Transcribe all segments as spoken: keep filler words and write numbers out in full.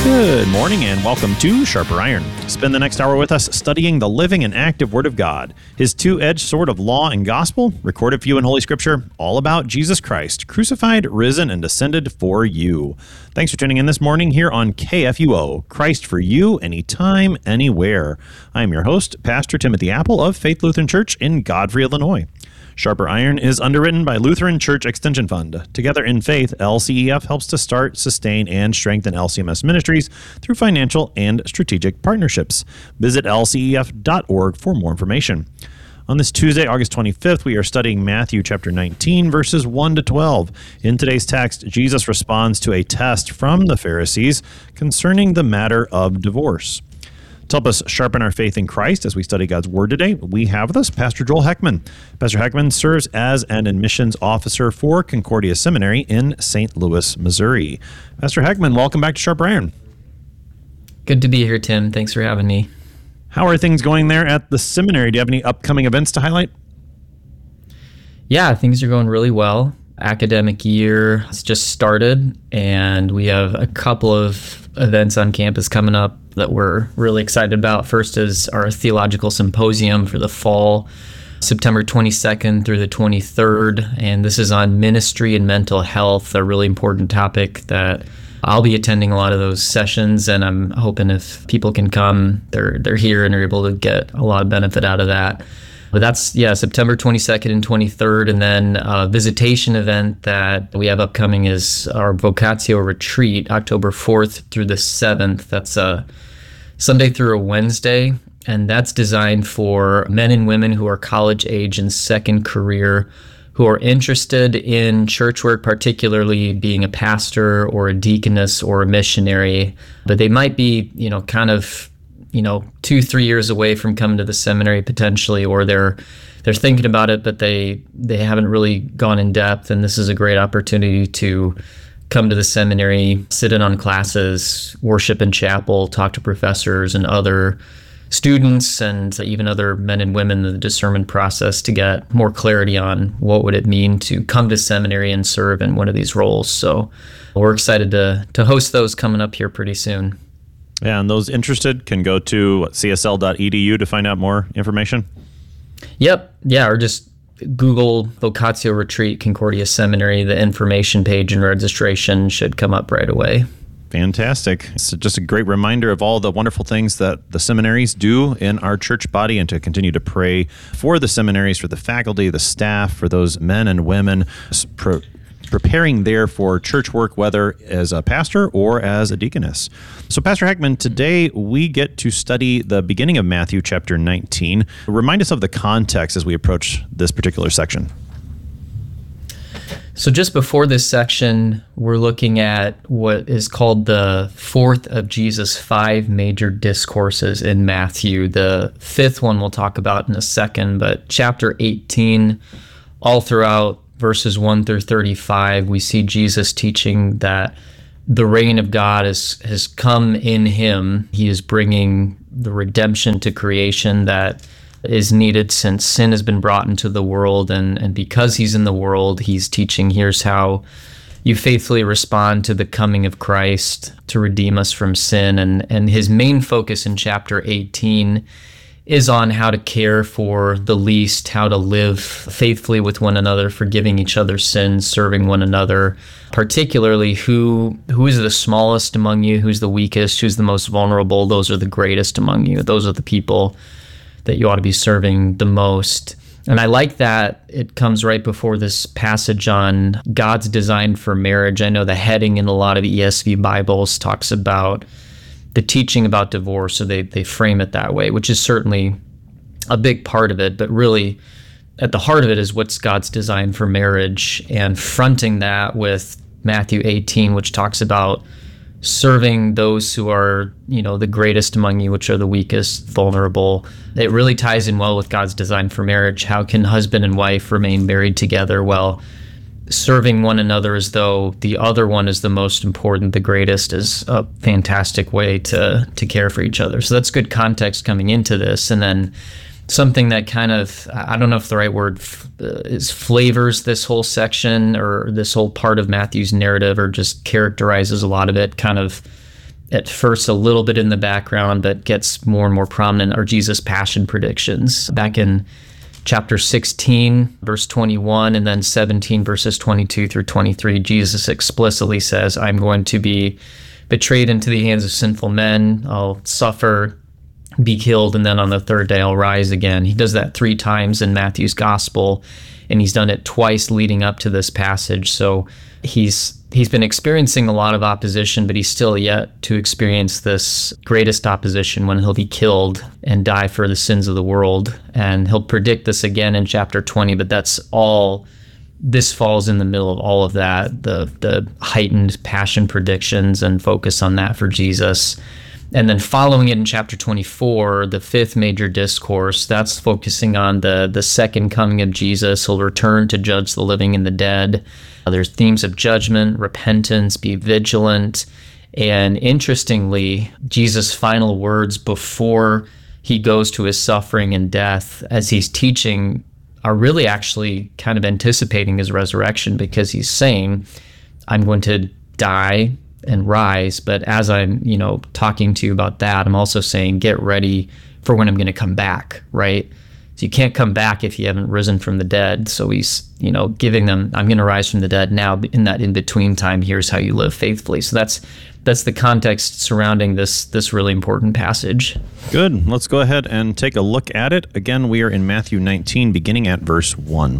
Good morning and welcome to Sharper Iron. Spend the next hour with us studying the living and active Word of God, His two-edged sword of law and gospel, recorded for you in Holy Scripture, all about Jesus Christ, crucified, risen, and ascended for you. Thanks for tuning in this morning here on K F U O, Christ for you, anytime, anywhere. I am your host, Pastor Timothy Apple of Faith Lutheran Church in Godfrey, Illinois. Sharper Iron is underwritten by Lutheran Church Extension Fund. Together in Faith, L C E F helps to start, sustain, and strengthen L C M S ministries through financial and strategic partnerships. Visit L C E F dot org for more information. On this Tuesday, August twenty-fifth, we are studying Matthew chapter nineteen, verses one to twelve. In today's text, Jesus responds to a test from the Pharisees concerning the matter of divorce. To help us sharpen our faith in Christ as we study God's Word today, we have with us Pastor Joel Heckman. Pastor Heckman serves as an admissions officer for Concordia Seminary in Saint Louis, Missouri. Pastor Heckman, welcome back to Sharper Iron. Good to be here, Tim. Thanks for having me. How are things going there at the seminary? Do you have any upcoming events to highlight? Yeah, things are going really well. Academic year has just started, and we have a couple of events on campus coming up that we're really excited about. First is our theological symposium for the fall, September twenty-second through the twenty-third, and this is on ministry and mental health, a really important topic that I'll be attending a lot of those sessions, and I'm hoping if people can come, they're they're here and are able to get a lot of benefit out of that. But that's, yeah, September twenty-second and twenty-third, and then a visitation event that we have upcoming is our Vocatio Retreat, October fourth through the seventh. That's a Sunday through a Wednesday, and that's designed for men and women who are college age and second career, who are interested in church work, particularly being a pastor or a deaconess or a missionary, but they might be, you know, kind of you know, two, three years away from coming to the seminary potentially, or they're they're thinking about it, but they they haven't really gone in depth. And this is a great opportunity to come to the seminary, sit in on classes, worship in chapel, talk to professors and other students, and even other men and women in the discernment process to get more clarity on what would it mean to come to seminary and serve in one of these roles. So we're excited to to host those coming up here pretty soon. Yeah, and those interested can go to c s l dot e d u to find out more information? Yep. Yeah, or just Google Vocatio Retreat Concordia Seminary. The information page and registration should come up right away. Fantastic. It's just a great reminder of all the wonderful things that the seminaries do in our church body, and to continue to pray for the seminaries, for the faculty, the staff, for those men and women pro- preparing there for church work, whether as a pastor or as a deaconess. So, Pastor Heckman, today we get to study the beginning of Matthew chapter nineteen. Remind us of the context as we approach this particular section. So just before this section, we're looking at what is called the fourth of Jesus' five major discourses in Matthew. The fifth one we'll talk about in a second, but chapter eighteen, all throughout verses one through thirty-five, we see Jesus teaching that the reign of God is, has come in him. He is bringing the redemption to creation that is needed since sin has been brought into the world. And, and because he's in the world, he's teaching, here's how you faithfully respond to the coming of Christ to redeem us from sin. And, and his main focus in chapter eighteen is on how to care for the least, how to live faithfully with one another, forgiving each other's sins, serving one another, particularly who who is the smallest among you, who's the weakest, who's the most vulnerable. Those are the greatest among you. Those are the people that you ought to be serving the most. And I like that it comes right before this passage on God's design for marriage. I know the heading in a lot of E S V Bibles talks about the teaching about divorce, so they, they frame it that way, which is certainly a big part of it, but really at the heart of it is what's God's design for marriage, and fronting that with Matthew eighteen, which talks about serving those who are, you know, the greatest among you, which are the weakest, vulnerable. It really ties in well with God's design for marriage. How can husband and wife remain married together? Well, serving one another as though the other one is the most important, the greatest, is a fantastic way to to care for each other. So that's good context coming into this. And then something that kind of, I don't know if the right word f- is flavors this whole section or this whole part of Matthew's narrative, or just characterizes a lot of it, kind of at first a little bit in the background, but gets more and more prominent, are Jesus' passion predictions. Back in chapter sixteen, verse twenty-one, and then seventeen, verses twenty-two through twenty-three, Jesus explicitly says, I'm going to be betrayed into the hands of sinful men. I'll suffer, be killed, and then on the third day I'll rise again. He does that three times in Matthew's gospel, and he's done it twice leading up to this passage. So he's he's been experiencing a lot of opposition, but he's still yet to experience this greatest opposition when he'll be killed and die for the sins of the world. And he'll predict this again in chapter twenty, but that's all, this falls in the middle of all of that, the the heightened passion predictions and focus on that for Jesus. And then following it in chapter twenty-four, the fifth major discourse, that's focusing on the, the second coming of Jesus. He'll return to judge the living and the dead. Uh, there's themes of judgment, repentance, be vigilant. And interestingly, Jesus' final words before he goes to his suffering and death, as he's teaching, are really actually kind of anticipating his resurrection, because he's saying, I'm going to die and rise, but as I'm, you know, talking to you about that, I'm also saying get ready for when I'm going to come back, right? So you can't come back if you haven't risen from the dead. So he's, you know, giving them, I'm going to rise from the dead now. In that in-between time, here's how you live faithfully. So that's that's the context surrounding this this really important passage. Good. Let's go ahead and take a look at it. Again, we are in Matthew nineteen, beginning at verse one.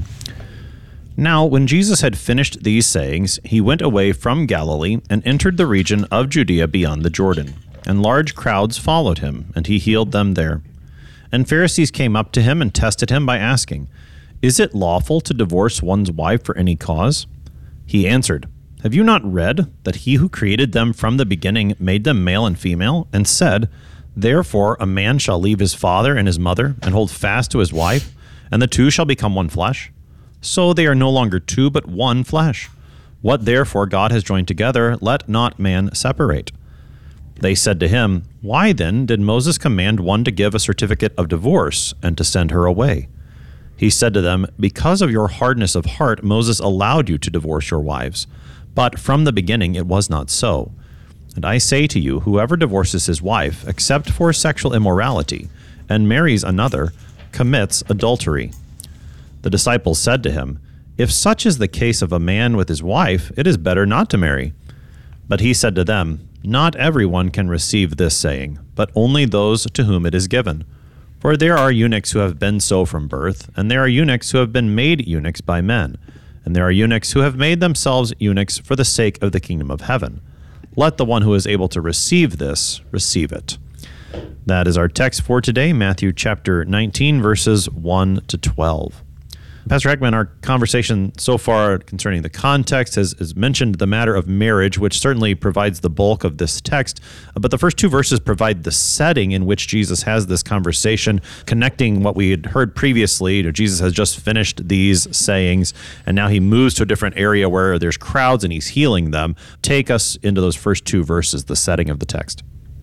Now, when Jesus had finished these sayings, he went away from Galilee and entered the region of Judea beyond the Jordan. And large crowds followed him, and he healed them there. And Pharisees came up to him and tested him by asking, Is it lawful to divorce one's wife for any cause? He answered, Have you not read that he who created them from the beginning made them male and female, and said, Therefore a man shall leave his father and his mother, and hold fast to his wife, and the two shall become one flesh? So they are no longer two, but one flesh. What therefore God has joined together, let not man separate. They said to him, Why then did Moses command one to give a certificate of divorce and to send her away? He said to them, Because of your hardness of heart, Moses allowed you to divorce your wives. But from the beginning it was not so. And I say to you, whoever divorces his wife, except for sexual immorality, and marries another, commits adultery. The disciples said to him, If such is the case of a man with his wife, it is better not to marry. But he said to them, Not everyone can receive this saying, but only those to whom it is given. For there are eunuchs who have been so from birth, and there are eunuchs who have been made eunuchs by men, and there are eunuchs who have made themselves eunuchs for the sake of the kingdom of heaven. Let the one who is able to receive this, receive it. That is our text for today, Matthew chapter nineteen, verses one to twelve. Pastor Heckman, our conversation so far concerning the context has, has mentioned the matter of marriage, which certainly provides the bulk of this text. But the first two verses provide the setting in which Jesus has this conversation, connecting what we had heard previously. You know, Jesus has just finished these sayings, and now he moves to a different area where there's crowds and he's healing them. Take us into those first two verses, the setting of the text.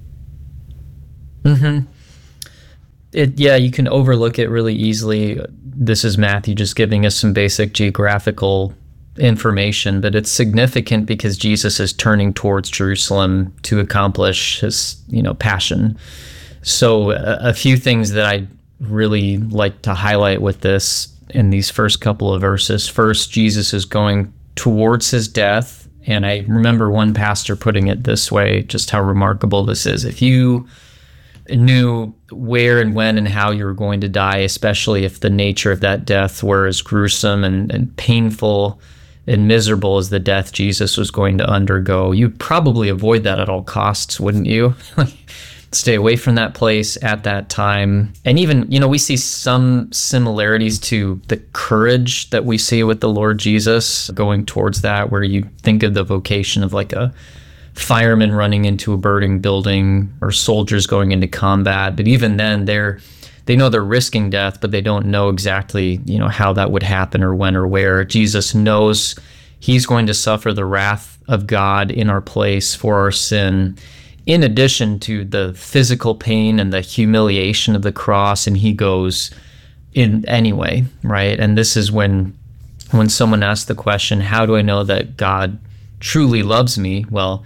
Mm-hmm. It, yeah, you can overlook it really easily. This is Matthew just giving us some basic geographical information, but it's significant because Jesus is turning towards Jerusalem to accomplish his, you know, passion. So a, a few things that I really like to highlight with this in these first couple of verses. First, Jesus is going towards his death, and I remember one pastor putting it this way, just how remarkable this is. If you knew where and when and how you were going to die, especially if the nature of that death were as gruesome and, and painful and miserable as the death Jesus was going to undergo, you'd probably avoid that at all costs, wouldn't you? Stay away from that place at that time. And even, you know, we see some similarities to the courage that we see with the Lord Jesus going towards that, where you think of the vocation of like a firemen running into a burning building or soldiers going into combat. But even then, they're they know they're risking death, but they don't know exactly, you know, how that would happen or when or where. Jesus knows he's going to suffer the wrath of God in our place for our sin, in addition to the physical pain and the humiliation of the cross, and he goes in anyway, right? And this is when when someone asks the question, how do I know that God truly loves me? Well,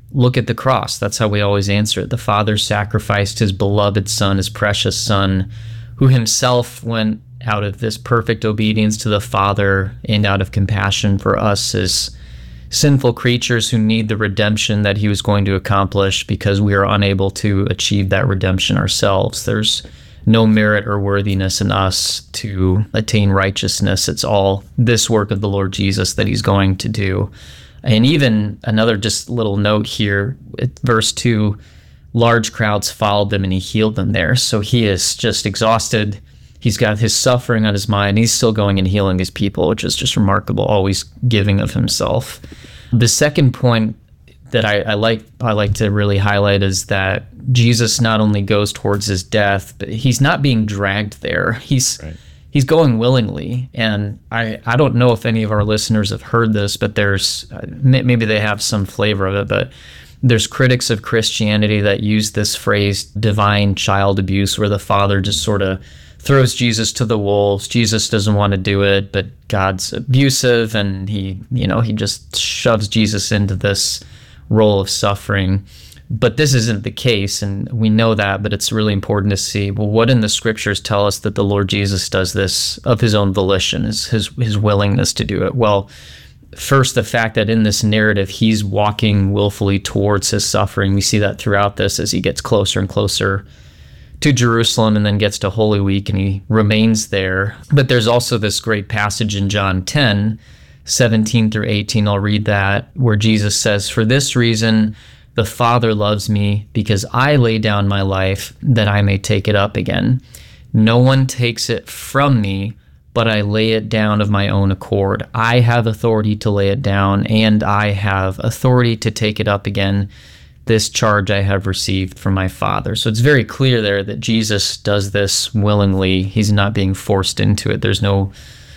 look at the cross. That's how we always answer it. The Father sacrificed his beloved Son, his precious Son, who himself went out of this perfect obedience to the Father and out of compassion for us as sinful creatures who need the redemption that he was going to accomplish because we are unable to achieve that redemption ourselves. There's no merit or worthiness in us to attain righteousness. It's all this work of the Lord Jesus that he's going to do. And even another just little note here, at verse two, large crowds followed them and he healed them there. So he is just exhausted. He's got his suffering on his mind. He's still going and healing his people, which is just remarkable, always giving of himself. The second point that I, I like I like to really highlight is that Jesus not only goes towards his death, but he's not being dragged there. He's right. He's going willingly. And I, I don't know if any of our listeners have heard this, but there's maybe they have some flavor of it, but there's critics of Christianity that use this phrase divine child abuse, where the Father just sort of throws Jesus to the wolves. Jesus doesn't want to do it, but God's abusive, and he, you know, he just shoves Jesus into this role of suffering. But this isn't the case, and we know that, but it's really important to see, well, what in the scriptures tell us that the Lord Jesus does this of his own volition, is his, his willingness to do it? Well, first, the fact that in this narrative, he's walking willfully towards his suffering. We see that throughout this as he gets closer and closer to Jerusalem and then gets to Holy Week and he remains there. But there's also this great passage in John ten, seventeen through eighteen. I'll read that, where Jesus says, "For this reason, the Father loves me, because I lay down my life that I may take it up again. No one takes it from me, but I lay it down of my own accord. I have authority to lay it down, and I have authority to take it up again. This charge I have received from my Father." So it's very clear there that Jesus does this willingly. He's not being forced into it. There's no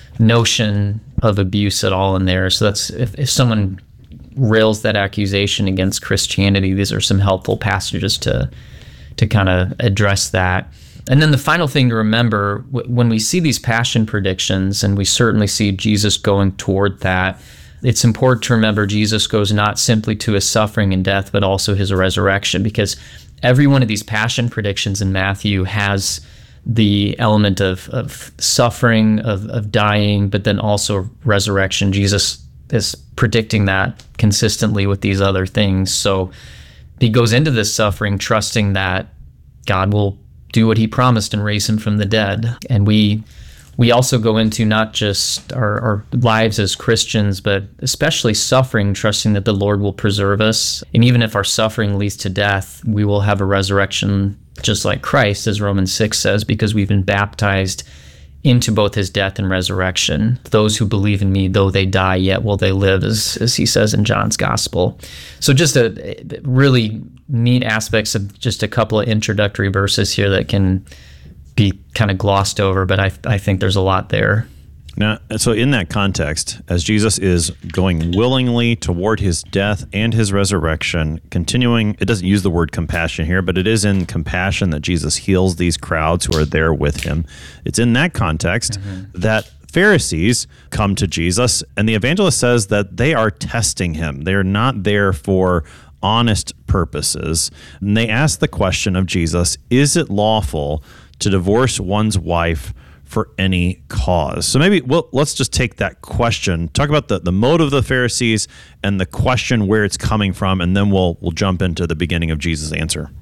notion of abuse at all in there. So that's, if, if someone rails that accusation against Christianity, these are some helpful passages to to kind of address that. And then the final thing to remember, when we see these passion predictions, and we certainly see Jesus going toward that, it's important to remember Jesus goes not simply to his suffering and death, but also his resurrection, because every one of these passion predictions in Matthew has the element of, of suffering, of, of dying, but then also resurrection. Jesus is predicting that consistently with these other things. So he goes into this suffering trusting that God will do what he promised and raise him from the dead. And we we also go into not just our, our lives as Christians, but especially suffering, trusting that the Lord will preserve us. And even if our suffering leads to death, we will have a resurrection just like Christ, as Romans six says, because we've been baptized into both his death and resurrection. Those who believe in me, though they die, yet will they live, as, as he says in John's gospel. So just a, a really neat aspects of just a couple of introductory verses here that can be kind of glossed over, but I, I think there's a lot there. Now, so in that context, as Jesus is going willingly toward his death and his resurrection, continuing, it doesn't use the word compassion here, but it is in compassion that Jesus heals these crowds who are there with him. It's in that context mm-hmm. that Pharisees come to Jesus, and the evangelist says that they are testing him. They're not there for honest purposes. And they ask the question of Jesus, is it lawful to divorce one's wife for any cause? So maybe we'll, let's just take that question, talk about the, the motive of the Pharisees and the question where it's coming from, and then we'll we'll jump into the beginning of Jesus' answer.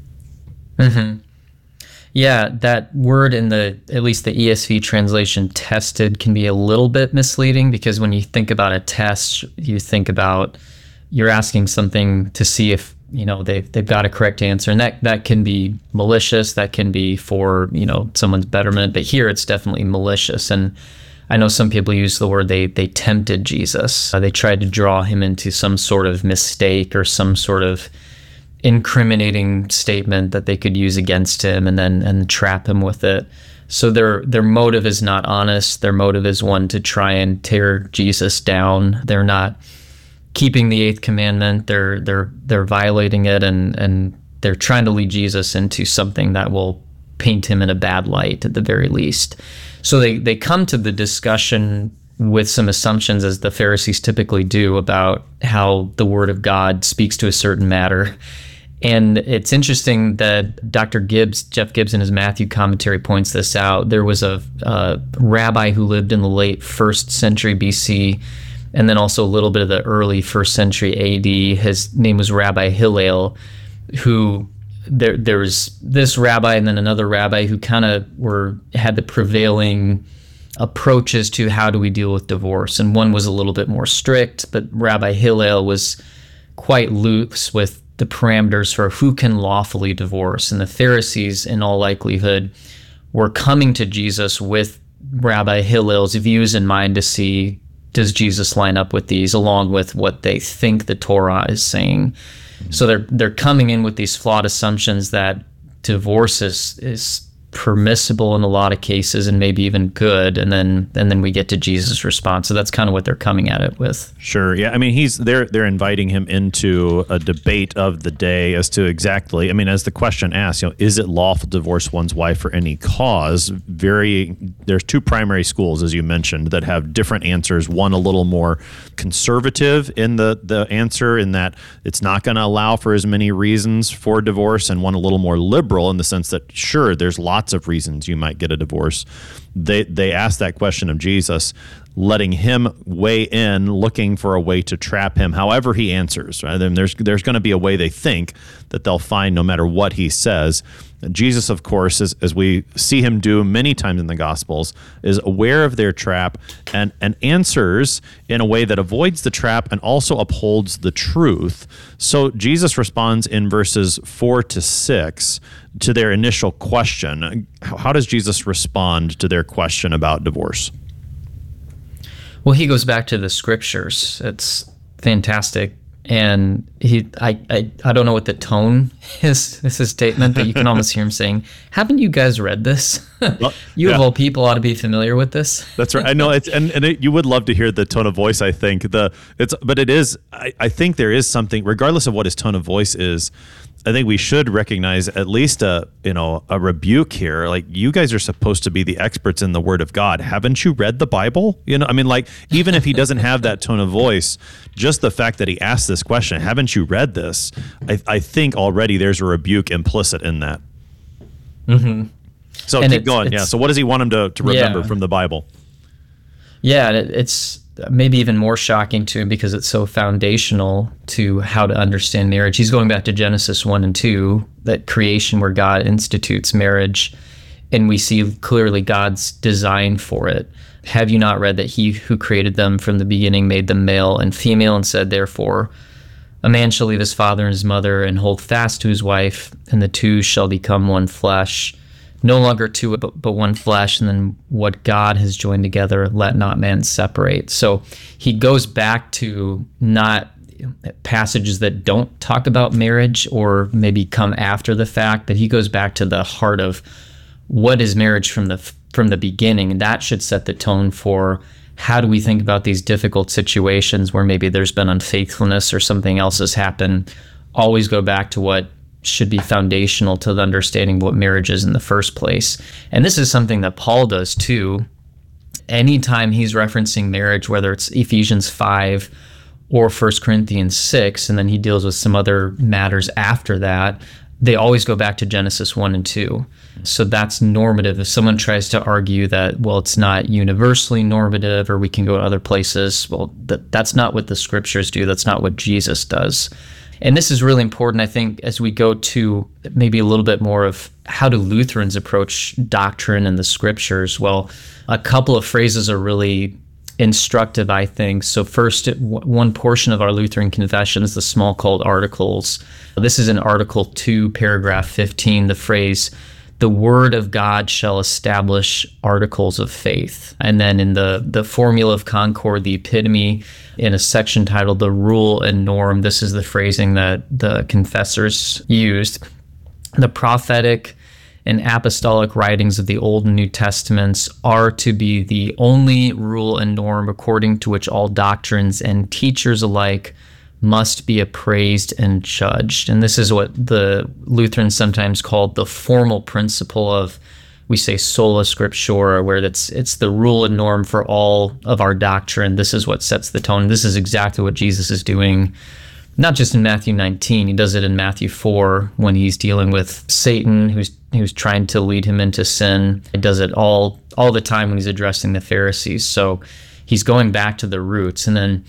Mm-hmm. Yeah, that word in the, at least the E S V translation, tested, can be a little bit misleading, because when you think about a test, you think about you're asking something to see if you know, they've, they've got a correct answer. And that, that can be malicious. That can be for, you know, someone's betterment. But here it's definitely malicious. And I know some people use the word they, they tempted Jesus. Uh, they tried to draw him into some sort of mistake or some sort of incriminating statement that they could use against him and then and trap him with it. So their their motive is not honest. Their motive is one to try and tear Jesus down. They're not keeping the eighth commandment. They're they're they're violating it, and and they're trying to lead Jesus into something that will paint him in a bad light at the very least. So they they come to the discussion with some assumptions, as the Pharisees typically do, about how the Word of God speaks to a certain matter. And it's interesting that Doctor Gibbs, Jeff Gibbs, in his Matthew commentary points this out. There was a, a rabbi who lived in the late first century B C, and then also a little bit of the early first century A D. His name was Rabbi Hillel, who there there was this rabbi and then another rabbi who kind of were had the prevailing approaches to how do we deal with divorce. And one was a little bit more strict, but Rabbi Hillel was quite loose with the parameters for who can lawfully divorce. And the Pharisees, in all likelihood, were coming to Jesus with Rabbi Hillel's views in mind to see, does Jesus line up with these, along with what they think the Torah is saying. So they're they're coming in with these flawed assumptions that divorce is is permissible in a lot of cases and maybe even good, and then and then we get to Jesus' response. So that's kind of what they're coming at it with. Sure. Yeah. I mean, he's they're they're inviting him into a debate of the day as to exactly. I mean, as the question asks, you know, is it lawful to divorce one's wife for any cause? Very. There's two primary schools, as you mentioned, that have different answers. One a little more conservative in the the answer, in that it's not going to allow for as many reasons for divorce, and one a little more liberal in the sense that sure, there's lots of reasons you might get a divorce. They they asked that question of Jesus, letting him weigh in, looking for a way to trap him, however he answers. Right? And there's there's going to be a way they think that they'll find no matter what he says. And Jesus, of course, is, as we see him do many times in the Gospels, is aware of their trap and, and answers in a way that avoids the trap and also upholds the truth. So Jesus responds in verses four to six to their initial question. How does Jesus respond to their question about divorce? Well, he goes back to the scriptures. It's fantastic. And he, I, I, I don't know what the tone is, is his statement, but you can almost hear him saying, haven't you guys read this? Well, you yeah. of all people ought to be familiar with this. That's right. I know it's, and, and it, you would love to hear the tone of voice, I think. The it's, but it is, I, I think there is something, regardless of what his tone of voice is, I think we should recognize at least a, you know, a rebuke here. Like, you guys are supposed to be the experts in the Word of God. Haven't you read the Bible? You know, I mean, like, even if he doesn't have that tone of voice, just the fact that he asked this question, haven't you read this? I, I think already there's a rebuke implicit in that. Mm-hmm. So and keep going. Yeah. So what does he want him to, to remember yeah. from the Bible? Yeah, it, it's maybe even more shocking to him because it's so foundational to how to understand marriage. He's going back to Genesis one and two, that creation where God institutes marriage, and we see clearly God's design for it. Have you not read that he who created them from the beginning made them male and female, and said, therefore, a man shall leave his father and his mother and hold fast to his wife, and the two shall become one flesh. No longer two, but, but one flesh, and then what God has joined together, let not man separate. So he goes back to not passages that don't talk about marriage or maybe come after the fact, but he goes back to the heart of what is marriage from the from the beginning, and that should set the tone for how do we think about these difficult situations where maybe there's been unfaithfulness or something else has happened. Always go back to what should be foundational to the understanding of what marriage is in the first place. And this is something that Paul does too. Anytime he's referencing marriage, whether it's Ephesians five or First Corinthians six, and then he deals with some other matters after that, they always go back to Genesis one and two. So that's normative. If someone tries to argue that, well, it's not universally normative or we can go to other places, well, that, that's not what the scriptures do. That's not what Jesus does. And this is really important, I think, as we go to maybe a little bit more of how do Lutherans approach doctrine and the scriptures. Well, a couple of phrases are really instructive, I think. So first, one portion of our Lutheran confession is the Smalcald Articles. This is in Article two, paragraph fifteen, the phrase, the word of God shall establish articles of faith. And then in the, the Formula of Concord, the epitome, in a section titled the rule and norm, this is the phrasing that the confessors used. The prophetic and apostolic writings of the Old and New Testaments are to be the only rule and norm according to which all doctrines and teachers alike must be appraised and judged. And this is what the Lutherans sometimes called the formal principle of we say sola scriptura, where it's it's the rule and norm for all of our doctrine. This is what sets the tone. This is exactly what Jesus is doing, not just in Matthew nineteen. He does it in Matthew four when he's dealing with Satan, who's who's trying to lead him into sin. He does it all all the time when he's addressing the Pharisees. So he's going back to the roots. And then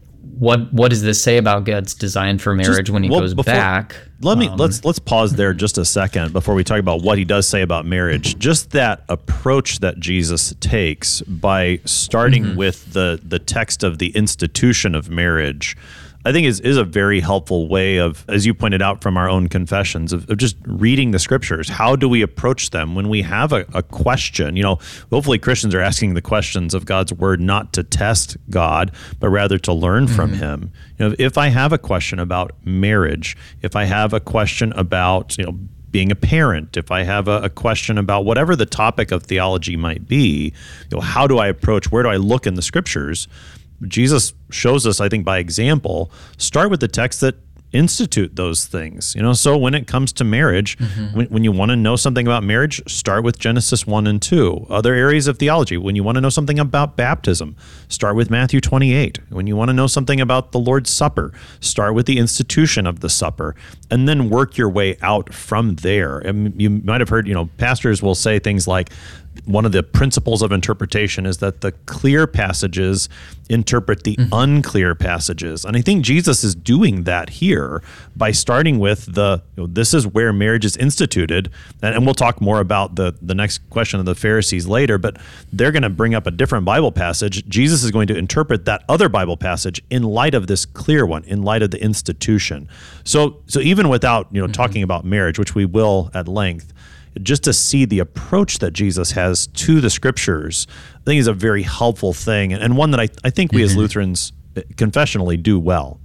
what what does this say about God's design for marriage just, when he well, goes before, back? Let me um, let's let's pause there just a second before we talk about what he does say about marriage. Just that approach that Jesus takes by starting mm-hmm. with the the text of the institution of marriage, I think is is a very helpful way of, as you pointed out from our own confessions, of, of just reading the scriptures. How do we approach them when we have a, a question? You know, hopefully Christians are asking the questions of God's word not to test God, but rather to learn mm-hmm. from him. You know, if I have a question about marriage, if I have a question about, you know, being a parent, if I have a, a question about whatever the topic of theology might be, you know, how do I approach, where do I look in the scriptures? Jesus shows us, I think, by example, start with the texts that institute those things. You know, so when it comes to marriage, mm-hmm. when, when you want to know something about marriage, start with Genesis one and two. Other areas of theology, when you want to know something about baptism, start with Matthew twenty-eight. When you want to know something about the Lord's Supper, start with the institution of the supper, and then work your way out from there. And you might have heard, you know, pastors will say things like, one of the principles of interpretation is that the clear passages interpret the mm-hmm. unclear passages. And I think Jesus is doing that here by starting with the, you know, this is where marriage is instituted. And, and we'll talk more about the, the next question of the Pharisees later, but they're going to bring up a different Bible passage. Jesus is going to interpret that other Bible passage in light of this clear one, in light of the institution. So, so even without, you know, mm-hmm. talking about marriage, which we will at length, just to see the approach that Jesus has to the scriptures, I think is a very helpful thing, and one that I, I think we mm-hmm. as Lutherans confessionally do well.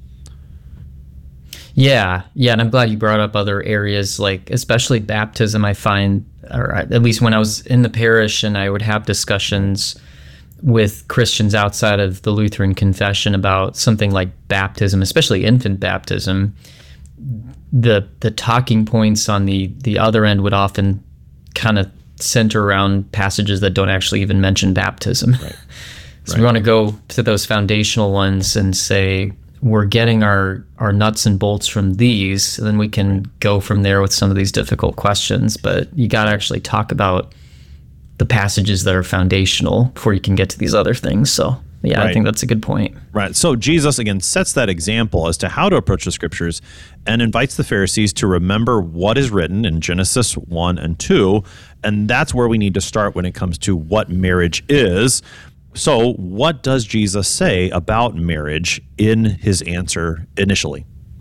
Yeah, yeah, and I'm glad you brought up other areas, like especially baptism. I find, or at least when I was in the parish and I would have discussions with Christians outside of the Lutheran confession about something like baptism, especially infant baptism, the the talking points on the the other end would often kind of center around passages that don't actually even mention baptism. Right. So right. we want to go to those foundational ones and say, we're getting our, our nuts and bolts from these, and then we can right. go from there with some of these difficult questions. But you got to actually talk about the passages that are foundational before you can get to these other things. So yeah, right. I think that's a good point. Right. So Jesus, again, sets that example as to how to approach the scriptures and invites the Pharisees to remember what is written in Genesis one and two. And that's where we need to start when it comes to what marriage is. So what does Jesus say about marriage in his answer initially?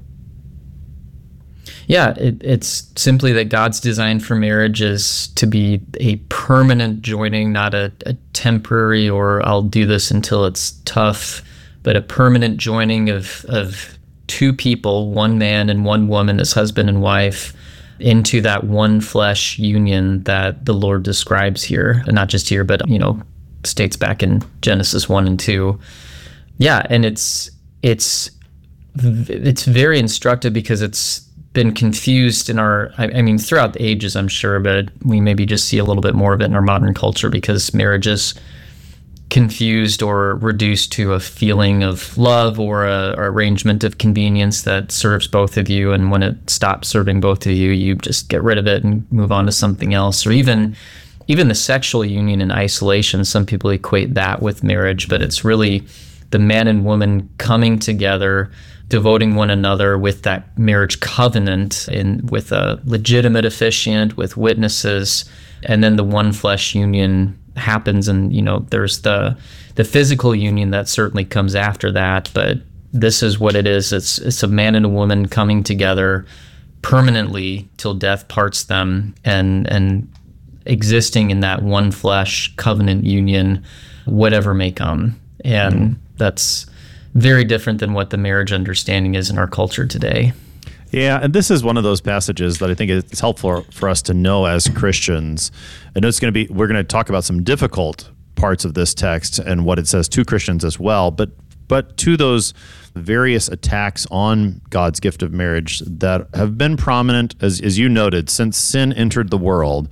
Yeah, it, it's simply that God's design for marriage is to be a permanent joining, not a, a temporary or I'll do this until it's tough, but a permanent joining of, of two people, one man and one woman as husband and wife, into that one flesh union that the Lord describes here, and not just here, but, you know, states back in Genesis one and two. Yeah, and it's it's it's very instructive because it's been confused in our, I, I mean, throughout the ages, I'm sure, but we maybe just see a little bit more of it in our modern culture because marriage is confused or reduced to a feeling of love or a or arrangement of convenience that serves both of you. And when it stops serving both of you, you just get rid of it and move on to something else. Or even even the sexual union in isolation, some people equate that with marriage, but it's really the man and woman coming together, devoting one another with that marriage covenant and with a legitimate officiant, with witnesses, and then the one flesh union happens. And, you know, there's the the physical union that certainly comes after that, but this is what it is. It's it's a man and a woman coming together permanently till death parts them, and and existing in that one flesh covenant union, whatever may come. And mm-hmm. that's very different than what the marriage understanding is in our culture today. Yeah, and this is one of those passages that I think it's helpful for us to know as Christians. I know it's going to be, we're going to talk about some difficult parts of this text and what it says to Christians as well, but but to those various attacks on God's gift of marriage that have been prominent, as, as you noted, since sin entered the world.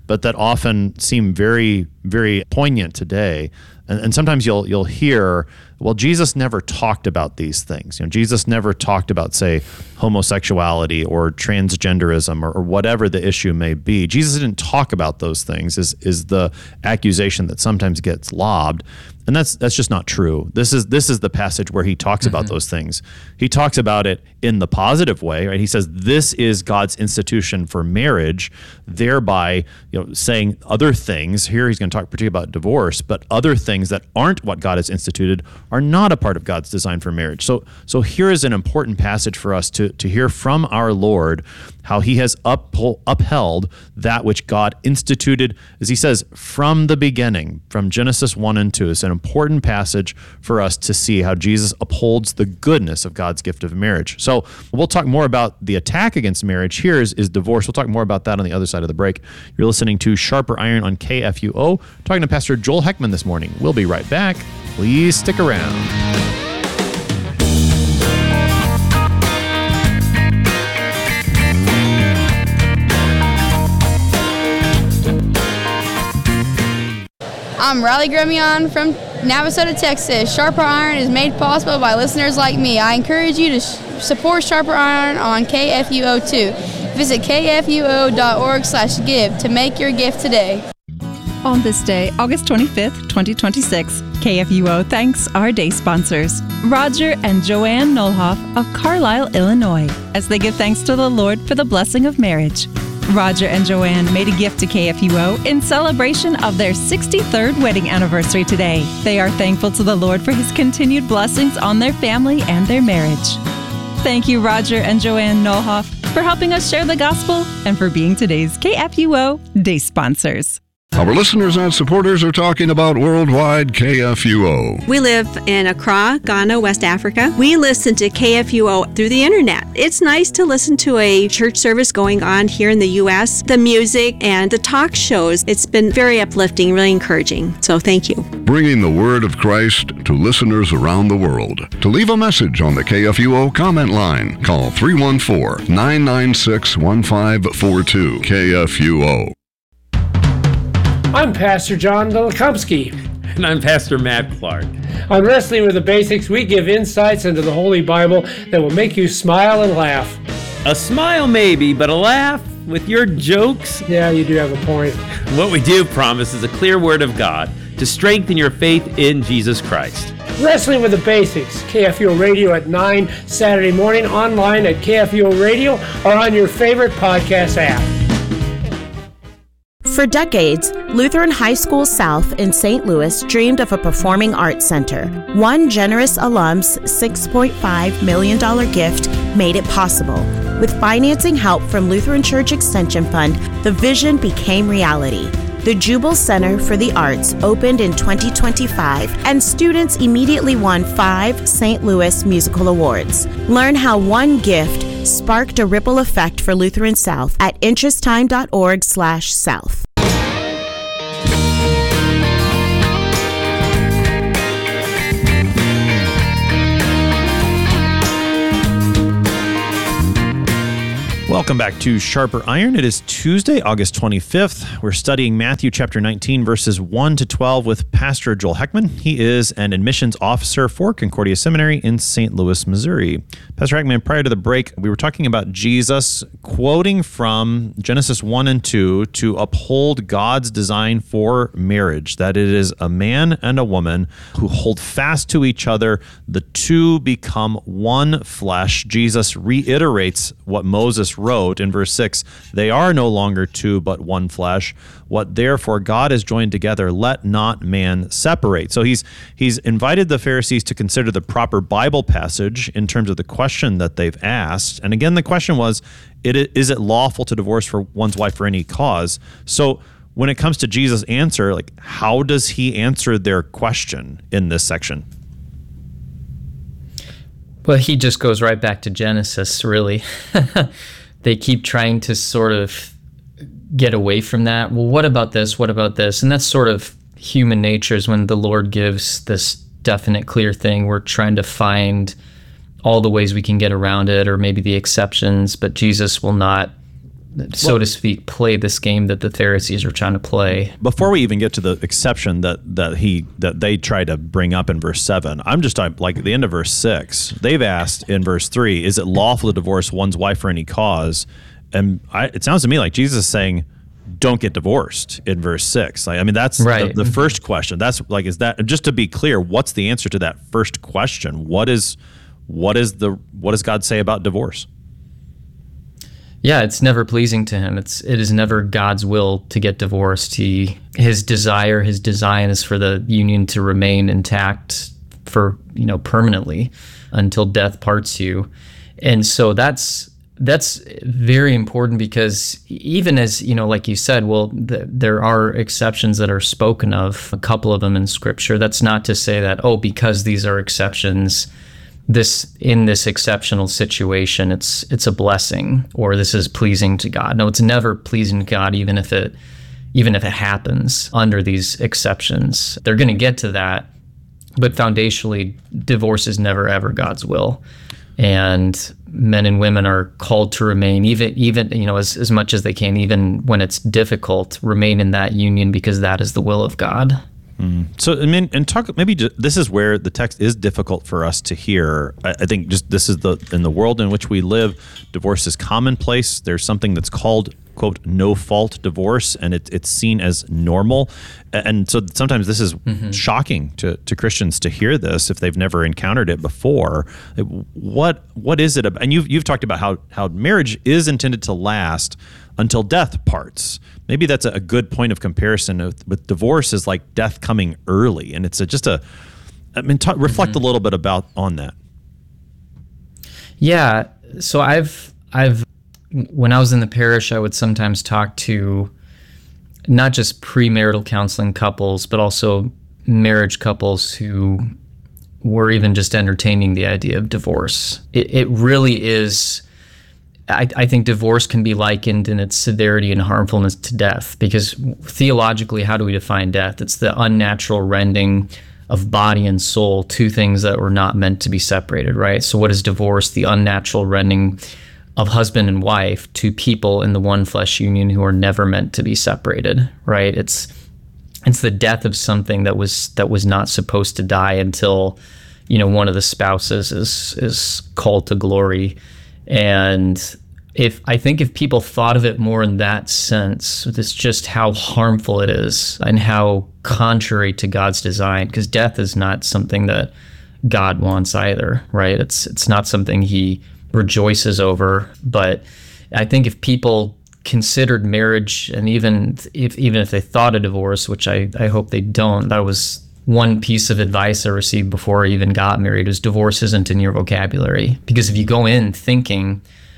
but that often seem very, very poignant today. And, and sometimes you'll you'll hear, well, Jesus never talked about these things. You know, Jesus never talked about, say, homosexuality or transgenderism or, or whatever the issue may be. Jesus didn't talk about those things, is is the accusation that sometimes gets lobbed. And that's that's just not true. This is this is the passage where he talks mm-hmm. about those things. He talks about it in the positive way, right? He says this is God's institution for marriage, thereby, you know, saying other things. Here he's going to talk particularly about divorce, but other things that aren't what God has instituted are not a part of God's design for marriage. So so here is an important passage for us to to hear from our Lord how he has uphold, upheld that which God instituted, as he says, from the beginning, from Genesis one and two. It's an important passage for us to see how Jesus upholds the goodness of God's gift of marriage. So we'll talk more about the attack against marriage. Here is, is divorce. We'll talk more about that on the other side of the break. You're listening to Sharper Iron on K F U O, talking to Pastor Joel Heckman this morning. We'll be right back. Please stick around. I'm Riley Gremion from Navasota, Texas. Sharper Iron is made possible by listeners like me. I encourage you to sh- support Sharper Iron on K F U O too. Visit k f u o dot org slash give to make your gift today. On this day, August twenty-fifth, twenty twenty-six, K F U O thanks our day sponsors, Roger and Joanne Nolhoff of Carlisle, Illinois, as they give thanks to the Lord for the blessing of marriage. Roger and Joanne made a gift to K F U O in celebration of their sixty-third wedding anniversary today. They are thankful to the Lord for his continued blessings on their family and their marriage. Thank you, Roger and Joanne Nolhoff, for helping us share the gospel and for being today's K F U O Day sponsors. Our listeners and supporters are talking about Worldwide K F U O. We live in Accra, Ghana, West Africa. We listen to K F U O through the internet. It's nice to listen to a church service going on here in the U S, the music and the talk shows. It's been very uplifting, really encouraging. So thank you. Bringing the word of Christ to listeners around the world. To leave a message on the K F U O comment line, call three one four, nine nine six, one five four two. K F U O. I'm Pastor John Dolikovsky. And I'm Pastor Matt Clark. On Wrestling with the Basics, we give insights into the Holy Bible that will make you smile and laugh. A smile maybe, but a laugh with your jokes? Yeah, you do have a point. What we do promise is a clear word of God to strengthen your faith in Jesus Christ. Wrestling with the Basics, K F U O Radio at nine Saturday morning, online at K F U O Radio or on your favorite podcast app. For decades, Lutheran High School South in Saint Louis dreamed of a performing arts center. One generous alum's six point five million dollars gift made it possible. With financing help from Lutheran Church Extension Fund, the vision became reality. The Jubal Center for the Arts opened in twenty twenty-five, and students immediately won five Saint Louis Musical Awards. Learn how one gift sparked a ripple effect for Lutheran South at interesttime.org slash south. Welcome back to Sharper Iron. It is Tuesday, August twenty-fifth. We're studying Matthew chapter nineteen, verses one to twelve with Pastor Joel Heckman. He is an admissions officer for Concordia Seminary in Saint Louis, Missouri. Pastor Heckman, prior to the break, we were talking about Jesus quoting from Genesis one and two to uphold God's design for marriage, that it is a man and a woman who hold fast to each other. The two become one flesh. Jesus reiterates what Moses wrote in verse six, they are no longer two, but one flesh. What therefore God has joined together, let not man separate. So he's he's invited the Pharisees to consider the proper Bible passage in terms of the question that they've asked. And again, the question was, it, is it lawful to divorce for one's wife for any cause? So when it comes to Jesus' answer, like, how does he answer their question in this section? Well, he just goes right back to Genesis, really. They keep trying to sort of get away from that. Well, what about this? What about this? And that's sort of human nature, is when the Lord gives this definite, clear thing, we're trying to find all the ways we can get around it, or maybe the exceptions, but Jesus will not so well, to speak, play this game that the Pharisees are trying to play. Before we even get to the exception that that he that they try to bring up in verse seven, I'm just like at the end of verse six. They've asked in verse three, "Is it lawful to divorce one's wife for any cause?" And I, it sounds to me like Jesus is saying, "Don't get divorced." In verse six, like, I mean, that's right. the, the first question. That's like, is that just to be clear? What's the answer to that first question? What is what is the what does God say about divorce? Yeah, it's never pleasing to him. It's it is never God's will to get divorced. He his desire, his design is for the union to remain intact for, you know, permanently until death parts you. And so that's that's very important, because even as, you know, like you said, well, th- there are exceptions that are spoken of, a couple of them in Scripture. That's not to say that, oh, because these are exceptions, this in this exceptional situation, it's it's a blessing, or this is pleasing to God. No, it's never pleasing to God, even if it even if it happens under these exceptions. They're going to get to that, but foundationally, divorce is never ever God's will, and men and women are called to remain, even even you know as as much as they can, even when it's difficult, remain in that union, because that is the will of God. Mm. So, I mean, and talk, maybe just, this is where the text is difficult for us to hear. I, I think just this is the, in the world in which we live, divorce is commonplace. There's something that's called, quote, no fault divorce, and it, it's seen as normal. And so sometimes this is mm-hmm. shocking to, to Christians to hear this if they've never encountered it before. What, what is it about? And you've, you've talked about how, how marriage is intended to last until death parts. Maybe that's a good point of comparison with, with divorce, is like death coming early. And it's a, just a, I mean, talk, reflect mm-hmm. a little bit about on that. Yeah. So I've, I've, when I was in the parish, I would sometimes talk to not just premarital counseling couples, but also marriage couples who were even just entertaining the idea of divorce. It, it really is, I, I think divorce can be likened in its severity and harmfulness to death, because theologically, how do we define death? It's the unnatural rending of body and soul, two things that were not meant to be separated, right? So what is divorce? The unnatural rending of husband and wife, two people in the one flesh union who are never meant to be separated, right? It's it's the death of something that was that was not supposed to die until, you know, one of the spouses is is called to glory. And if I think if people thought of it more in that sense, it's just how harmful it is and how contrary to God's design, because death is not something that God wants either, right? It's it's not something he rejoices over. But I think if people considered marriage, and even if even if they thought of divorce, which I, I hope they don't, that was one piece of advice I received before I even got married, was divorce isn't in your vocabulary. Because if you go in thinking,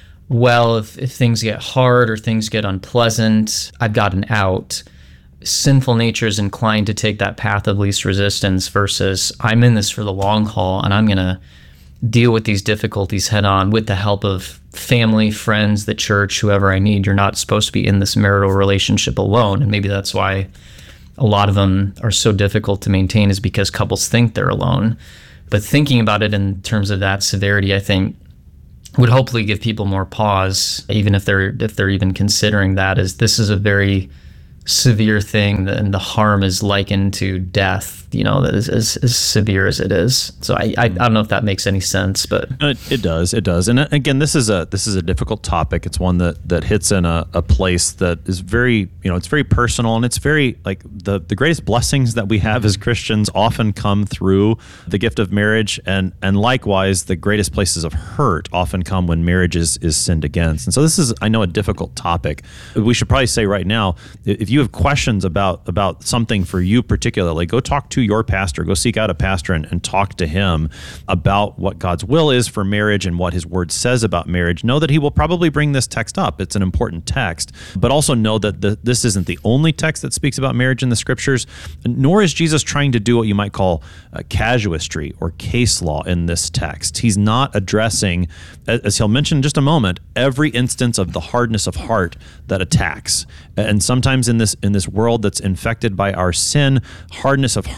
well, if, if things get hard or things get unpleasant, I've got an out, sinful nature is inclined to take that path of least resistance versus I'm in this for the long haul and I'm going to deal with these difficulties head on with the help of family, friends, the church, whoever I need. You're not supposed to be in this marital relationship alone. And maybe that's why a lot of them are so difficult to maintain, is because couples think they're alone. But thinking about it in terms of that severity, I think would hopefully give people more pause, even if they're if they're even considering that, as this is a very severe thing, and the harm is likened to death, you know, that is as, as severe as it is. So I, I I don't know if that makes any sense, but it, it does, it does. And again, this is a this is a difficult topic. It's one that that hits in a, a place that is very, you know, it's very personal, and it's very like the the greatest blessings that we have as Christians often come through the gift of marriage, and and likewise the greatest places of hurt often come when marriage is is sinned against. And so this is, I know, a difficult topic. We should probably say right now, if you have questions about about something for you particularly, go talk to your pastor, go seek out a pastor and, and talk to him about what God's will is for marriage and what his word says about marriage. Know that he will probably bring this text up. It's an important text, but also know that the, this isn't the only text that speaks about marriage in the scriptures, nor is Jesus trying to do what you might call uh, casuistry or case law in this text. He's not addressing, as he'll mention in just a moment, every instance of the hardness of heart that attacks. And sometimes in this in this world that's infected by our sin, hardness of heart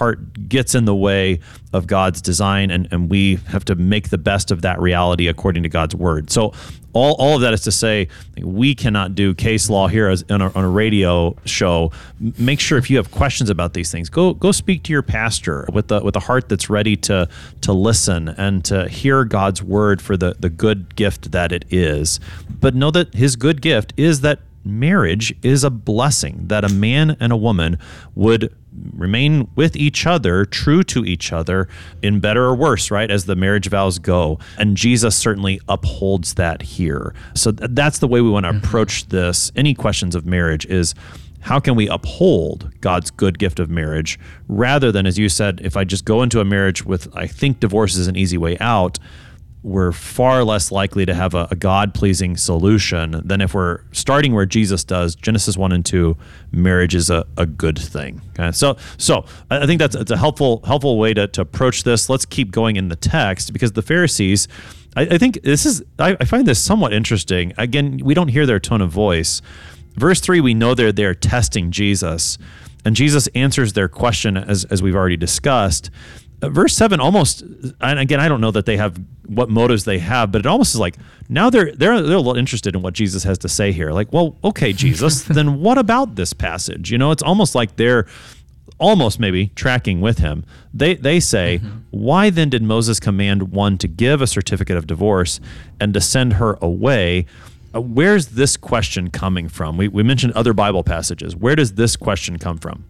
heart gets in the way of God's design, and, and we have to make the best of that reality according to God's word. So all, all of that is to say, we cannot do case law here as on a, on a radio show. Make sure if you have questions about these things, go go speak to your pastor with the with a heart that's ready to to listen and to hear God's word for the, the good gift that it is. But know that his good gift is that marriage is a blessing, that a man and a woman would remain with each other, true to each other, in better or worse, right, as the marriage vows go. And Jesus certainly upholds that here. So th- that's the way we want to mm-hmm. approach this. Any questions of marriage is, how can we uphold God's good gift of marriage, rather than, as you said, if I just go into a marriage with, I think divorce is an easy way out, we're far less likely to have a, a God-pleasing solution than if we're starting where Jesus does. Genesis one and two, marriage is a, a good thing. Okay? So so I think that's it's a helpful helpful way to, to approach this. Let's keep going in the text, because the Pharisees, I, I think this is, I, I find this somewhat interesting. Again, we don't hear their tone of voice. Verse three, we know they're there testing Jesus, and Jesus answers their question as, as we've already discussed. Uh, verse seven almost, and again, I don't know that they have what motives they have, but it almost is like now they're they're they're a little interested in what Jesus has to say here. Like, well, okay, Jesus, then what about this passage? You know, it's almost like they're almost maybe tracking with him. They they say, mm-hmm. why then did Moses command one to give a certificate of divorce and to send her away? Uh, where's this question coming from? We we mentioned other Bible passages. Where does this question come from?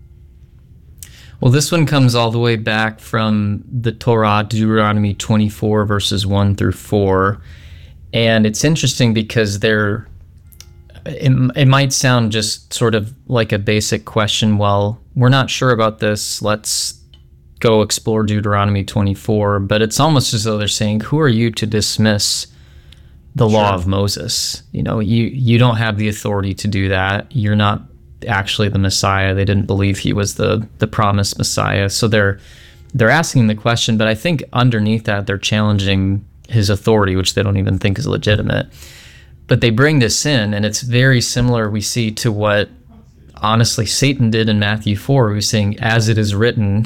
Well, this one comes all the way back from the Torah, Deuteronomy twenty-four, verses one through four. And it's interesting because they're, it, it might sound just sort of like a basic question. Well, we're not sure about this. Let's go explore Deuteronomy twenty-four. But it's almost as though they're saying, who are you to dismiss the law Sure. of Moses? You know, you, you don't have the authority to do that. You're not actually the Messiah. They didn't believe he was the the promised Messiah. So they're they're asking the question, but I think underneath that they're challenging his authority, which they don't even think is legitimate. But they bring this in, and it's very similar, we see, to what honestly Satan did in Matthew four. He's saying, as it is written,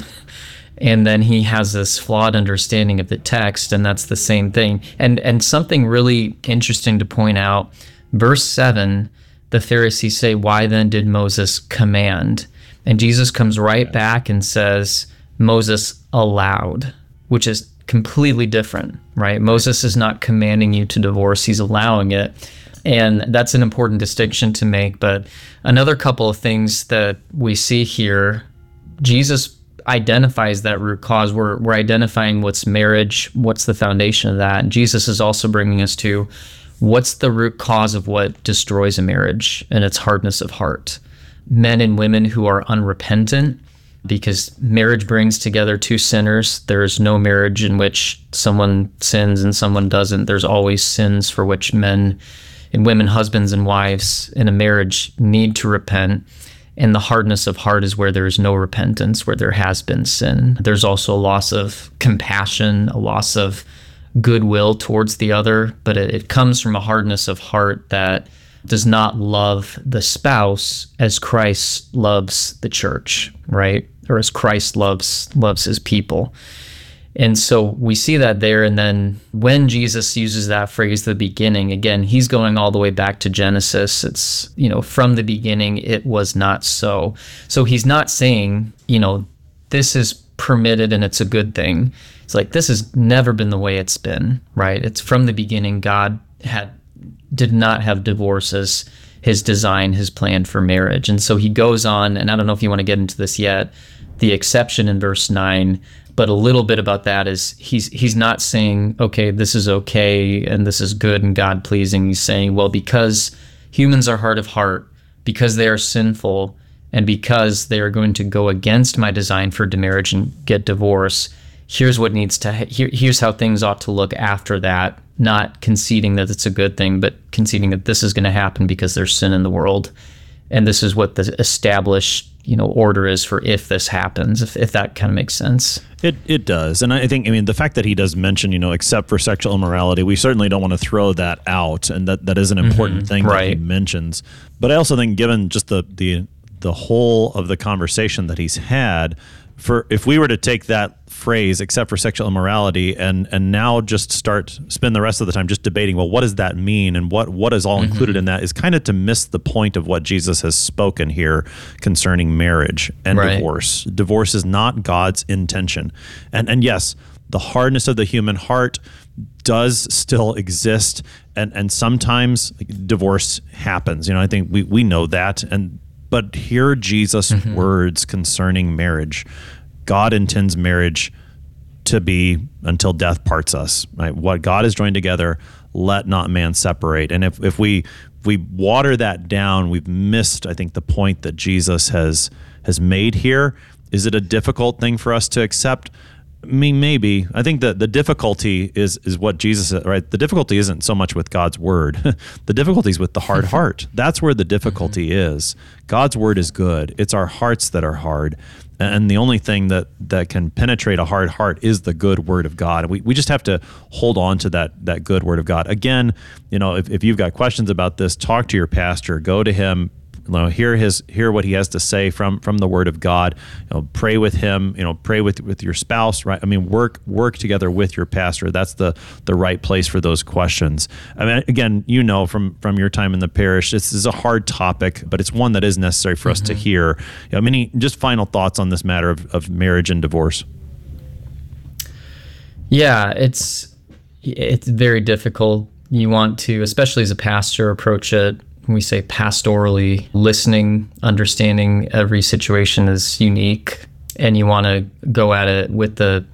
and then he has this flawed understanding of the text, and that's the same thing. And and something really interesting to point out, verse seven, the Pharisees say, why then did Moses command? And Jesus comes right back and says, Moses allowed, which is completely different, right? Moses is not commanding you to divorce, he's allowing it. And that's an important distinction to make. But another couple of things that we see here, Jesus identifies that root cause. We're, we're identifying what's marriage, what's the foundation of that. And Jesus is also bringing us to what's the root cause of what destroys a marriage, and it's hardness of heart. Men and women who are unrepentant, because marriage brings together two sinners. There's no marriage in which someone sins and someone doesn't. There's always sins for which men and women, husbands and wives in a marriage, need to repent. And the hardness of heart is where there is no repentance, where there has been sin. There's also a loss of compassion, a loss of goodwill towards the other, but it, it comes from a hardness of heart that does not love the spouse as Christ loves the church, right? Or as Christ loves loves his people. And so we see that there. And then when Jesus uses that phrase, the beginning, again, he's going all the way back to Genesis. It's, you know, from the beginning, it was not so. So he's not saying, you know, this is permitted and it's a good thing. It's like, this has never been the way it's been, right? It's from the beginning, God had did not have divorce as his design, his plan for marriage. And so he goes on, and I don't know if you want to get into this yet, the exception in verse nine, but a little bit about that is he's he's not saying, okay, this is okay and this is good and God-pleasing. He's saying, well, because humans are hard of heart, because they are sinful, and because they are going to go against my design for marriage and get divorce, here's what needs to, here, here's how things ought to look after that, not conceding that it's a good thing, but conceding that this is going to happen because there's sin in the world. And this is what the established, you know, order is for if this happens, if, if that kind of makes sense. It it does. And I think, I mean, the fact that he does mention, you know, except for sexual immorality, we certainly don't want to throw that out. And that, that is an important mm-hmm. thing right. that he mentions. But I also think given just the, the the whole of the conversation that he's had. For if we were to take that phrase, except for sexual immorality, and and now just start spend the rest of the time just debating, well, what does that mean, and what what is all mm-hmm. included in that, is kind of to miss the point of what Jesus has spoken here concerning marriage and right. divorce. Divorce is not God's intention, and and yes, the hardness of the human heart does still exist, and and sometimes divorce happens. You know, I think we we know that, and. But hear Jesus' mm-hmm. words concerning marriage. God intends marriage to be until death parts us. Right? What God has joined together, let not man separate. And if, if we if we water that down, we've missed, I think, the point that Jesus has has made here. Is it a difficult thing for us to accept? I mean, maybe. I think that the difficulty is is what Jesus, right? The difficulty isn't so much with God's word. The difficulty is with the hard heart. That's where the difficulty mm-hmm. is. God's word is good. It's our hearts that are hard. And the only thing that, that can penetrate a hard heart is the good word of God. We we just have to hold on to that that good word of God. Again, you know, if, if you've got questions about this, talk to your pastor, go to him. You know, hear his hear what he has to say from from the Word of God. You know, pray with him. You know, pray with with your spouse. Right? I mean, work work together with your pastor. That's the the right place for those questions. I mean, again, you know, from from your time in the parish, this is a hard topic, but it's one that is necessary for mm-hmm. us to hear. You know, I mean, just final thoughts on this matter of, of marriage and divorce. Yeah, it's it's very difficult. You want to, especially as a pastor, approach it. We say pastorally, listening, understanding every situation is unique, and you want to go at it with the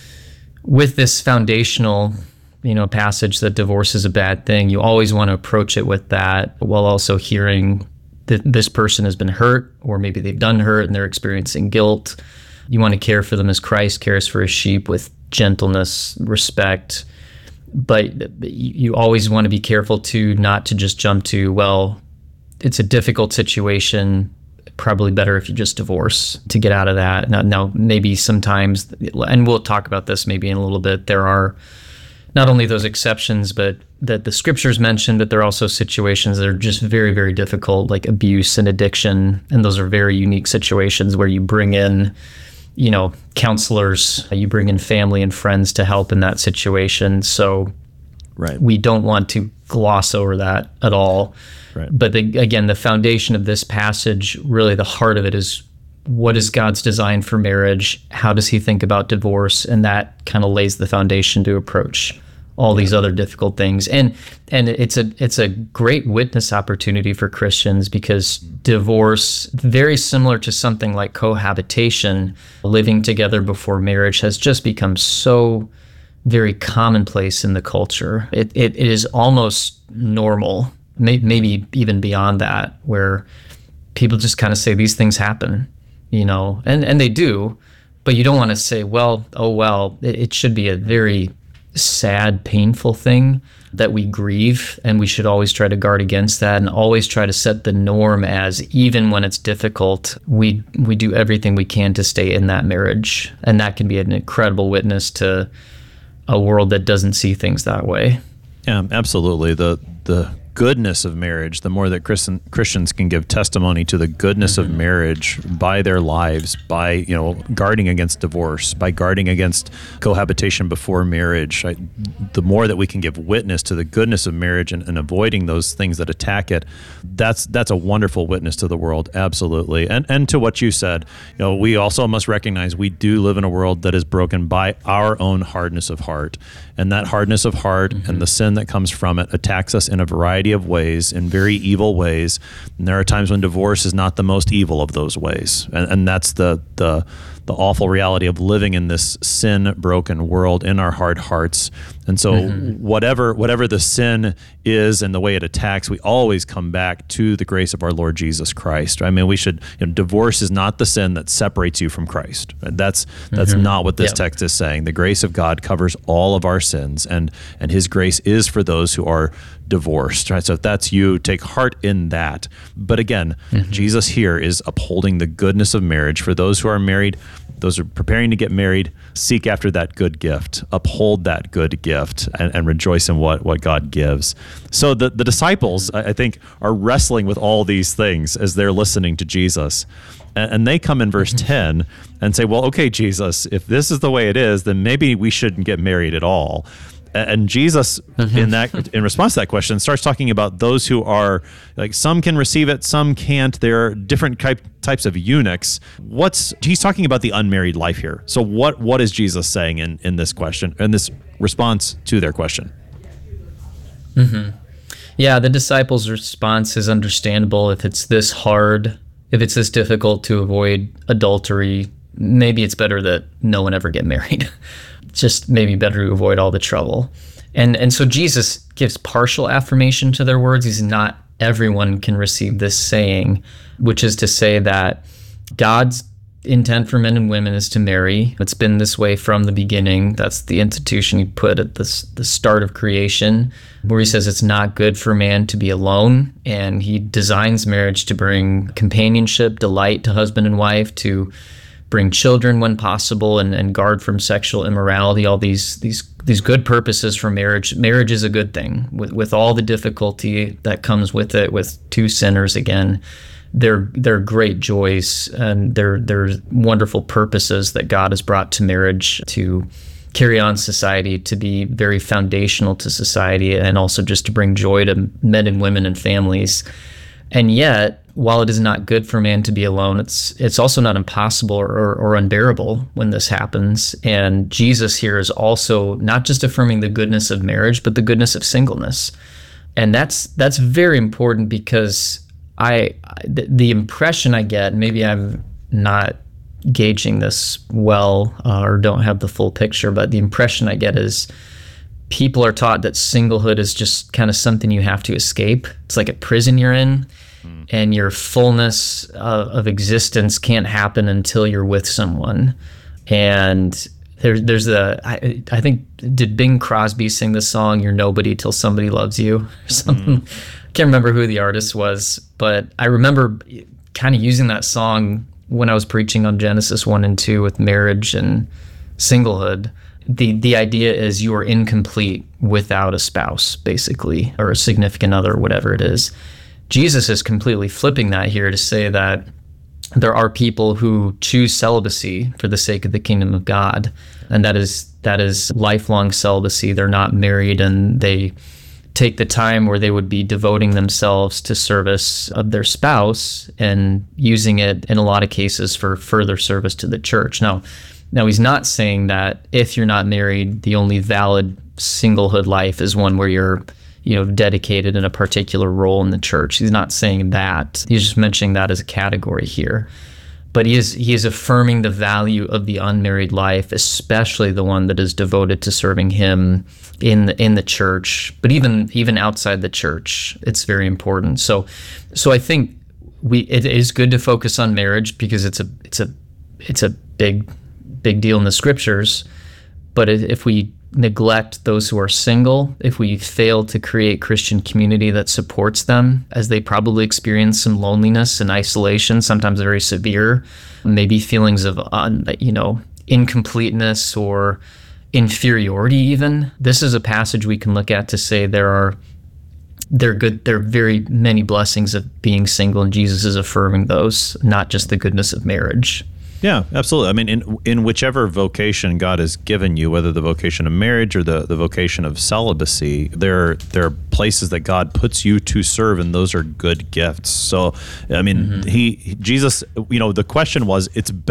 with this foundational, you know, passage that divorce is a bad thing. You always want to approach it with that, while also hearing that this person has been hurt, or maybe they've done hurt and they're experiencing guilt. You want to care for them as Christ cares for his sheep, with gentleness, respect. But you always want to be careful to not to just jump to, well, it's a difficult situation, probably better if you just divorce to get out of that. Now, now, maybe sometimes, and we'll talk about this maybe in a little bit, there are not only those exceptions, but that the scriptures mention, but there are also situations that are just very, very difficult, like abuse and addiction. And those are very unique situations where you bring in, you know, counselors, you bring in family and friends to help in that situation. So right. we don't want to gloss over that at all. Right. But the, again, the foundation of this passage, really the heart of it is, what is God's design for marriage? How does he think about divorce? And that kind of lays the foundation to approach all these other difficult things. And and it's a it's a great witness opportunity for Christians, because divorce, very similar to something like cohabitation, living together before marriage, has just become so very commonplace in the culture. It it, it is almost normal, may, maybe even beyond that, where people just kind of say these things happen, you know, and, and they do, but you don't want to say, well, oh, well, it, it should be a very sad, painful thing that we grieve, and we should always try to guard against that, and always try to set the norm as, even when it's difficult, we we do everything we can to stay in that marriage. And that can be an incredible witness to a world that doesn't see things that way. Yeah, absolutely. The the goodness of marriage, the more that Christian, Christians can give testimony to the goodness mm-hmm. of marriage by their lives, by, you know, guarding against divorce, by guarding against cohabitation before marriage, I, the more that we can give witness to the goodness of marriage and, and avoiding those things that attack it, that's that's a wonderful witness to the world, absolutely. And and to what you said, you know, we also must recognize we do live in a world that is broken by our own hardness of heart. And that hardness of heart mm-hmm. and the sin that comes from it attacks us in a variety of ways, in very evil ways. And there are times when divorce is not the most evil of those ways. And, and that's the, the the awful reality of living in this sin-broken world in our hard hearts. And so mm-hmm. whatever whatever the sin is and the way it attacks, we always come back to the grace of our Lord Jesus Christ. I mean, we should, you know, divorce is not the sin that separates you from Christ. That's that's mm-hmm. not what this yep. text is saying. The grace of God covers all of our sins, and and his grace is for those who are divorced, right? So if that's you, take heart in that. But again, mm-hmm. Jesus here is upholding the goodness of marriage for those who are married, those who are preparing to get married. Seek after that good gift, uphold that good gift, and, and rejoice in what, what God gives. So the, the disciples, I, I think, are wrestling with all these things as they're listening to Jesus. And, and they come in verse ten and say, well, okay, Jesus, if this is the way it is, then maybe we shouldn't get married at all. And Jesus, mm-hmm. in that, in response to that question, starts talking about those who are, like, some can receive it, some can't. There are different type, types of eunuchs. What's he's talking about the unmarried life here. So what what is Jesus saying in, in this question, in this response to their question? Mm-hmm. Yeah, the disciples' response is understandable. If it's this hard, if it's this difficult to avoid adultery, maybe it's better that no one ever get married. Just maybe better to avoid all the trouble. And and so Jesus gives partial affirmation to their words. He's not everyone can receive this saying, which is to say that God's intent for men and women is to marry. It's been this way from the beginning. That's the institution he put at the, the start of creation, where he says it's not good for man to be alone. And he designs marriage to bring companionship, delight to husband and wife, to bring children when possible, and, and guard from sexual immorality, all these these these good purposes for marriage. Marriage is a good thing, with with all the difficulty that comes with it, with two sinners again. They're they're great joys, and they're they're wonderful purposes that God has brought to marriage to carry on society, to be very foundational to society, and also just to bring joy to men and women and families. And yet, while it is not good for man to be alone, it's it's also not impossible or, or unbearable when this happens. And Jesus here is also not just affirming the goodness of marriage, but the goodness of singleness. And that's that's very important, because I the, the impression I get, maybe I'm not gauging this well uh, or don't have the full picture, but the impression I get is people are taught that singlehood is just kind of something you have to escape. It's like a prison you're in, mm. and your fullness of, of existence can't happen until you're with someone. And there, there's a, I, I think, did Bing Crosby sing the song, "You're Nobody Till Somebody Loves You," or something? Mm. I can't remember who the artist was, but I remember kind of using that song when I was preaching on Genesis one and two with marriage and singlehood. The the idea is you are incomplete without a spouse, basically, or a significant other, whatever it is. Jesus is completely flipping that here to say that there are people who choose celibacy for the sake of the kingdom of God, and that is that is lifelong celibacy. They're not married, and they take the time where they would be devoting themselves to service of their spouse and using it in a lot of cases for further service to the church. Now, Now, he's not saying that if you're not married, the only valid singlehood life is one where you're, you know, dedicated in a particular role in the church. He's not saying that. He's just mentioning that as a category here. But he is he is affirming the value of the unmarried life, especially the one that is devoted to serving him in the, in the church, but even even outside the church, it's very important. So, so I think we it is good to focus on marriage, because it's a it's a it's a big. big deal in the scriptures. But if we neglect those who are single, if we fail to create Christian community that supports them, as they probably experience some loneliness and isolation, sometimes very severe, maybe feelings of un, you know incompleteness or inferiority even, this is a passage we can look at to say there are there are good there are very many blessings of being single, and Jesus is affirming those, not just the goodness of marriage. Yeah, absolutely. I mean, in in whichever vocation God has given you, whether the vocation of marriage or the, the vocation of celibacy, there, there are places that God puts you to serve, and those are good gifts. So, I mean, mm-hmm. he Jesus, you know, the question was, it's better